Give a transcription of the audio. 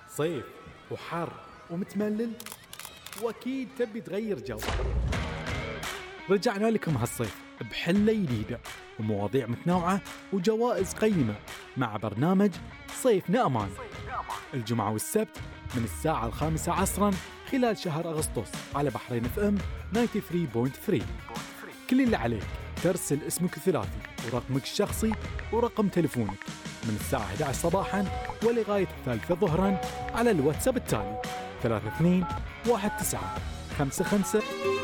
صيف وحر ومتملل، واكيد تبي تغير جو. رجعنا لكم هالصيف بحلة جديدة ومواضيع متنوعة وجوائز قيمة مع برنامج صيفنا أمان، الجمعة والسبت من الساعة 5 عصرا خلال شهر أغسطس على بحرين FM 93.3. كل اللي عليك ترسل اسمك الثلاثي ورقمك الشخصي ورقم تلفونك من الساعة 11 صباحا ولغاية 3 ظهرا على الواتساب التالي 32 19 55